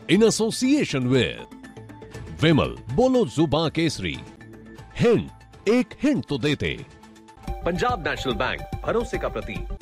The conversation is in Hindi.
in association with विमल, बोलो जुबां केसरी। हिंट, एक हिंट तो देते। पंजाब नेशनल बैंक, भरोसे का प्रतीक।